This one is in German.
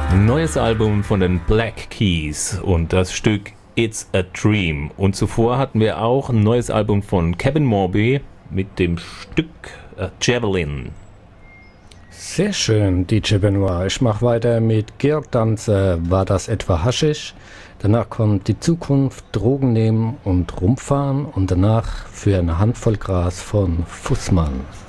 Neues Album von den Black Keys und das Stück It's a Dream. Und zuvor hatten wir auch ein neues Album von Kevin Morby mit dem Stück Javelin. Sehr schön, DJ Benoit. Ich mache weiter mit Georg Danzer, War das etwa Haschisch? Danach kommt Die Zukunft, Drogen nehmen und rumfahren und danach Für eine Handvoll Gras von Fußmann.